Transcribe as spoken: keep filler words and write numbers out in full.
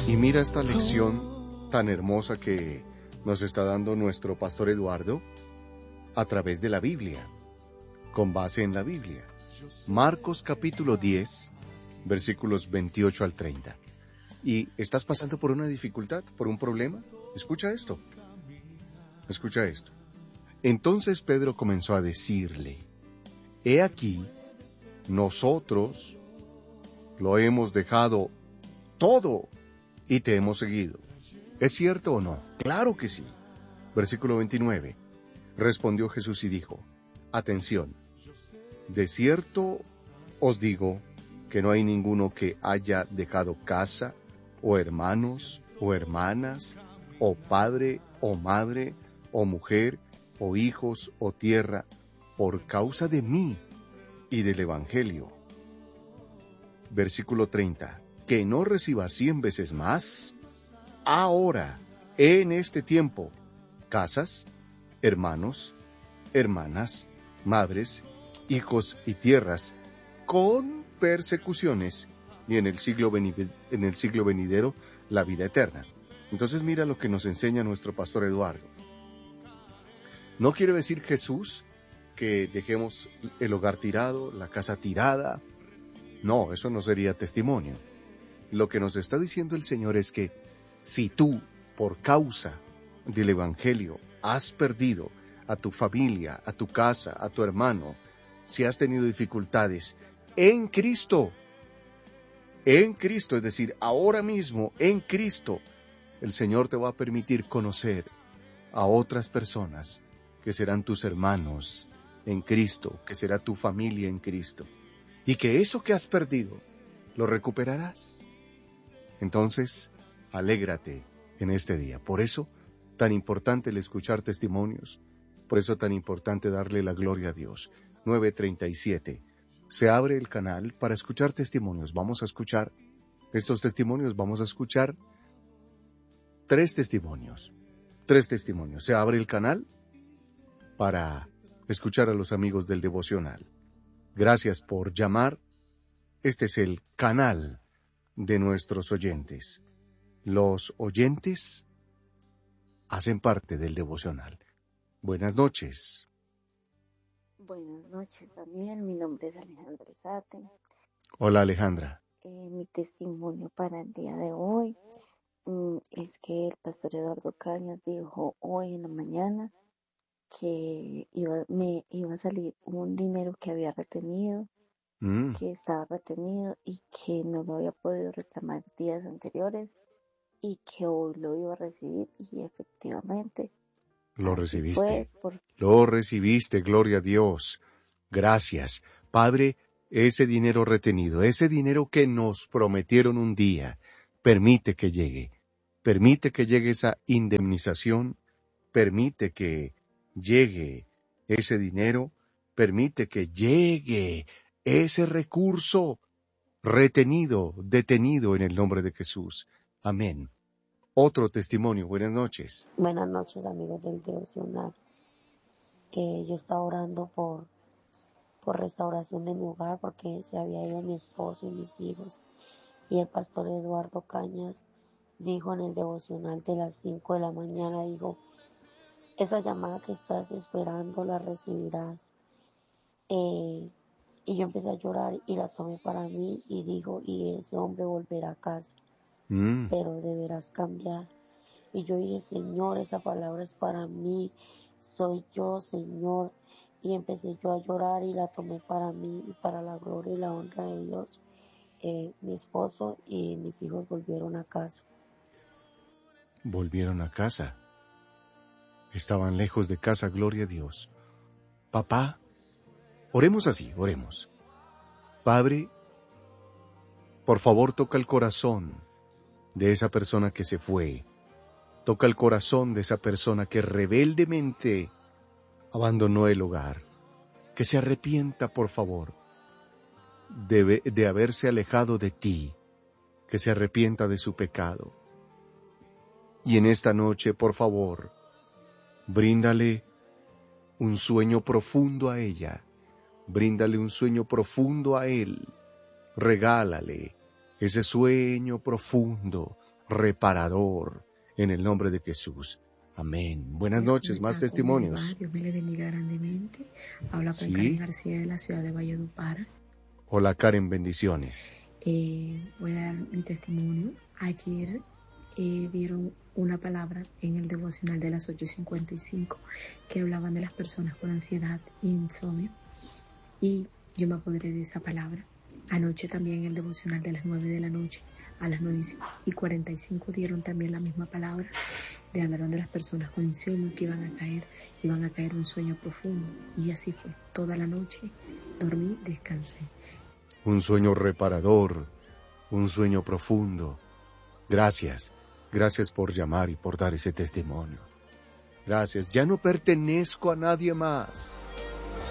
Y mira esta lección tan hermosa que nos está dando nuestro pastor Eduardo a través de la Biblia, con base en la Biblia. Marcos capítulo diez, versículos veintiocho al treinta. ¿Y estás pasando por una dificultad, por un problema? Escucha esto. Escucha esto. Entonces Pedro comenzó a decirle: He aquí, nosotros lo hemos dejado todo y te hemos seguido. ¿Es cierto o no? Claro que sí. Versículo veintinueve. Respondió Jesús y dijo: Atención, de cierto os digo que no hay ninguno que haya dejado casa, o hermanos, o hermanas, o padre, o madre, o mujer, o hijos, o tierra, por causa de mí y del Evangelio. Versículo treinta. Que no reciba cien veces más, ahora, en este tiempo, casas, hermanos, hermanas, madres, hijos y tierras, con persecuciones, y en el siglo venid- en el siglo venidero, la vida eterna. Entonces mira lo que nos enseña nuestro pastor Eduardo. No quiere decir Jesús que dejemos el hogar tirado, la casa tirada. No, eso no sería testimonio. Lo que nos está diciendo el Señor es que si tú, por causa del Evangelio, has perdido a tu familia, a tu casa, a tu hermano, si has tenido dificultades en Cristo, en Cristo, es decir, ahora mismo en Cristo, el Señor te va a permitir conocer a otras personas que serán tus hermanos en Cristo, que será tu familia en Cristo, y que eso que has perdido lo recuperarás. Entonces, alégrate en este día. Por eso, tan importante el escuchar testimonios. Por eso, tan importante darle la gloria a Dios. nueve treinta y siete. Se abre el canal para escuchar testimonios. Vamos a escuchar estos testimonios. Vamos a escuchar tres testimonios. Tres testimonios. Se abre el canal para escuchar a los amigos del devocional. Gracias por llamar. Este es el canal de nuestros oyentes. Los oyentes hacen parte del devocional. Buenas noches. Buenas noches, Daniel. Mi nombre es Alejandra Zate. Hola, Alejandra. Eh, mi testimonio para el día de hoy mm, es que el pastor Eduardo Cañas dijo hoy en la mañana que iba, me iba a salir un dinero que había retenido, Mm, que estaba retenido y que no lo había podido reclamar días anteriores y que hoy lo iba a recibir, y efectivamente lo así fue. recibiste. Por... Lo recibiste, gloria a Dios. Gracias. Padre, ese dinero retenido, ese dinero que nos prometieron un día, permite que llegue. Permite que llegue esa indemnización. Permite que llegue ese dinero. Permite que llegue ese recurso retenido, detenido en el nombre de Jesús. Amén. Otro testimonio. Buenas noches. Buenas noches, amigos del devocional. Eh, yo estaba orando por, por restauración de mi hogar porque se había ido mi esposo y mis hijos. Y el pastor Eduardo Cañas dijo en el devocional de las cinco de la mañana, dijo: esa llamada que estás esperando la recibirás. Eh, y yo empecé a llorar y la tomé para mí y dijo: y ese hombre volverá a casa, Mm. pero deberás cambiar. Y yo dije: Señor, esa palabra es para mí, soy yo, Señor. Y empecé yo a llorar y la tomé para mí y para la gloria y la honra de Dios. Eh, mi esposo y mis hijos volvieron a casa. Volvieron a casa. Estaban lejos de casa, gloria a Dios. Papá, oremos así, oremos. Padre, por favor toca el corazón de esa persona que se fue. Toca el corazón de esa persona que rebeldemente abandonó el hogar. Que se arrepienta, por favor, de, de haberse alejado de ti. Que se arrepienta de su pecado. Y en esta noche, por favor, bríndale un sueño profundo a ella. Bríndale un sueño profundo a él. Regálale ese sueño profundo reparador, en el nombre de Jesús. Amén. Buenas Hola, noches, ¿cómo más está? ¿Cómo le va? testimonios. Dios me le bendiga grandemente. Habla con Sí. Karen García de la ciudad de Valledupar. Hola Karen, bendiciones. Eh, voy a dar mi testimonio. Ayer eh, dieron una palabra en el devocional de las ocho cincuenta y cinco que hablaban de las personas con ansiedad e insomnio. Y yo me apoderé de esa palabra. Anoche también en el devocional de las nueve de la noche, a las nueve y cuarenta y cinco dieron también la misma palabra. Le hablaron de las personas con insomnio que iban a caer, iban a caer un sueño profundo. Y así fue. Toda la noche dormí, descansé. Un sueño reparador, un sueño profundo. Gracias, gracias por llamar y por dar ese testimonio. Gracias, ya no pertenezco a nadie más.